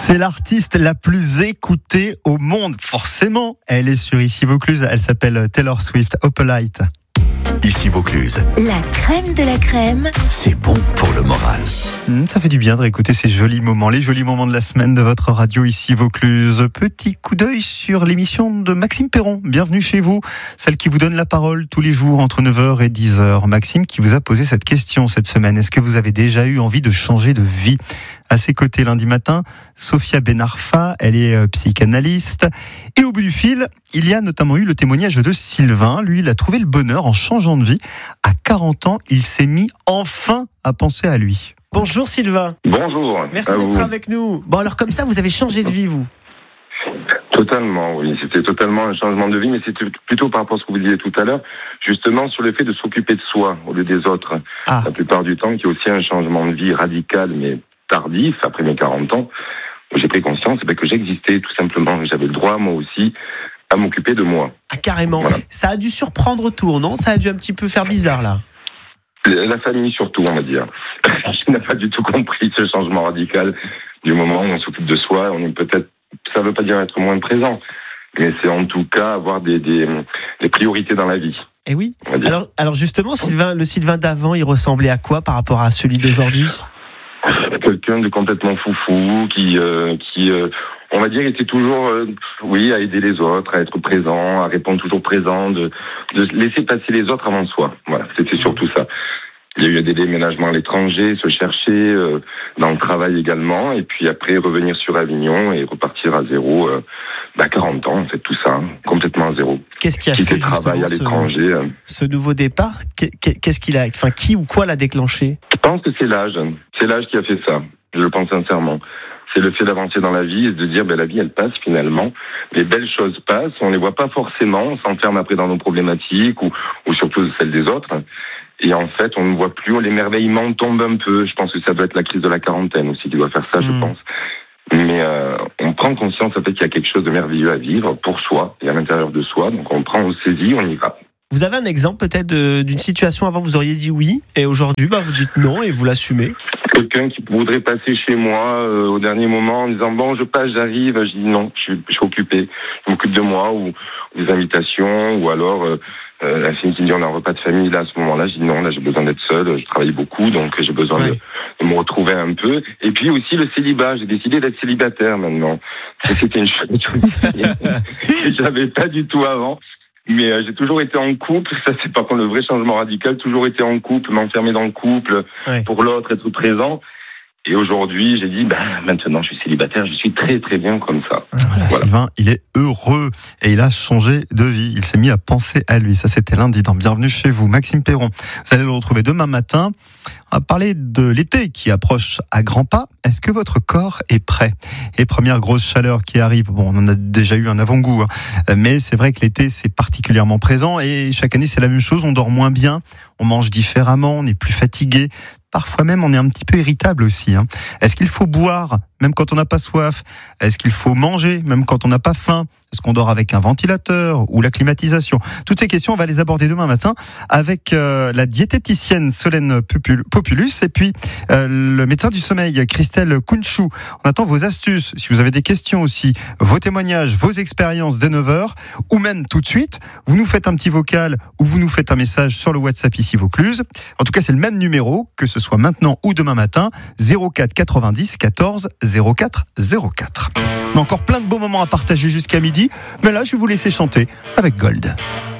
C'est l'artiste la plus écoutée au monde. Forcément, elle est sur Ici Vaucluse. Elle s'appelle Taylor Swift. Opalite. Ici Vaucluse. La crème de la crème. C'est bon pour le moral. Ça fait du bien de réécouter ces jolis moments, les jolis moments de la semaine de votre radio Ici Vaucluse. Petit coup d'œil sur l'émission de Maxime Perron. Bienvenue chez vous, celle qui vous donne la parole tous les jours entre 9h et 10h. Maxime qui vous a posé cette question cette semaine. Est-ce que vous avez déjà eu envie de changer de vie ? À ses côtés lundi matin, Sophia Benarfa, elle est psychanalyste. Et au bout du fil, il y a notamment eu le témoignage de Sylvain. Lui, il a trouvé le bonheur en changeant de vie. À 40 ans, il s'est mis enfin à penser à lui. Bonjour Sylvain. Bonjour. Merci d'être avec nous. Bon alors comme ça, vous avez changé de vie, vous ? Totalement, oui. C'était totalement un changement de vie, mais c'était plutôt par rapport à ce que vous disiez tout à l'heure, justement sur le fait de s'occuper de soi au lieu des autres. La plupart du temps, qui est aussi un changement de vie radical, mais tardif, après mes 40 ans, où j'ai pris conscience que j'existais tout simplement. J'avais le droit, moi aussi, à m'occuper de moi. Ah, carrément. Voilà. Ça a dû surprendre autour, non ? Ça a dû un petit peu faire bizarre, là. La famille surtout, on va dire. Je n'ai pas du tout compris ce changement radical du moment où on s'occupe de soi. On est peut-être, ça ne veut pas dire être moins présent, mais c'est en tout cas avoir des priorités dans la vie. Eh oui. Alors justement, Sylvain, le Sylvain d'avant, il ressemblait à quoi par rapport à celui d'aujourd'hui ? Quelqu'un de complètement foufou, qui on va dire, était toujours, à aider les autres, à être présent, à répondre toujours présent, de laisser passer les autres avant soi. Voilà, c'était surtout ça. Il y a eu des déménagements à l'étranger, se chercher, dans le travail également, et puis après revenir sur Avignon et repartir à zéro, 40 ans, en fait, tout ça, complètement à zéro. Qu'est-ce qui a fait travail à l'étranger. Ce nouveau départ, qu'est-ce qu'il a, qui ou quoi l'a déclenché ? Je pense que c'est l'âge. C'est l'âge qui a fait ça. Je le pense sincèrement. C'est le fait d'avancer dans la vie et de dire, la vie, elle passe finalement. Les belles choses passent, on les voit pas forcément, on s'enferme après dans nos problématiques ou surtout celles des autres. Et en fait, on ne voit plus, l'émerveillement tombe un peu. Je pense que ça doit être la crise de la quarantaine aussi qui doit faire ça, je pense. Mais on prend conscience en fait qu'il y a quelque chose de merveilleux à vivre pour soi et à l'intérieur de soi. Donc on prend, on saisit, on y va. Vous avez un exemple peut-être d'une situation avant vous auriez dit oui et aujourd'hui vous dites non et vous l'assumez ? Quelqu'un qui voudrait passer chez moi au dernier moment en disant je passe, j'arrive, je dis non, je suis occupé, je m'occupe de moi, ou des invitations, ou alors la fille qui me dit on a un repas de famille, là à ce moment-là je dis non, là j'ai besoin d'être seul, je travaille beaucoup donc j'ai besoin de me retrouver un peu. Et puis aussi le célibat, j'ai décidé d'être célibataire maintenant. C'était une chose que j'avais pas du tout avant. Mais j'ai toujours été en couple, ça c'est par contre le vrai changement radical, toujours été en couple, m'enfermer dans le couple, pour l'autre, être présent. Et aujourd'hui, j'ai dit, maintenant je suis célibataire, je suis très très bien comme ça. Voilà. Sylvain, il est heureux et il a changé de vie. Il s'est mis à penser à lui. Ça, c'était lundi dans Bienvenue chez vous. Maxime Perron, vous allez le retrouver demain matin. On va parler de l'été qui approche à grands pas. Est-ce que votre corps est prêt ? Et première grosse chaleur qui arrive. On en a déjà eu un avant-goût, mais c'est vrai que l'été, c'est particulièrement présent et chaque année, c'est la même chose. On dort moins bien, on mange différemment, on est plus fatigué. Parfois même, on est un petit peu irritable aussi. Est-ce qu'il faut boire, même quand on n'a pas soif ? Est-ce qu'il faut manger, même quand on n'a pas faim ? Est-ce qu'on dort avec un ventilateur ou la climatisation ? Toutes ces questions, on va les aborder demain matin avec la diététicienne Solène Populus et puis le médecin du sommeil, Christelle Kounchou. On attend vos astuces. Si vous avez des questions aussi, vos témoignages, vos expériences dès 9h ou même tout de suite, vous nous faites un petit vocal ou vous nous faites un message sur le WhatsApp Ici Vaucluse. En tout cas, c'est le même numéro, que ce soit maintenant ou demain matin, 04 90 14 04 04. Mais encore plein de beaux moments à partager jusqu'à midi, mais là je vais vous laisser chanter avec Gold.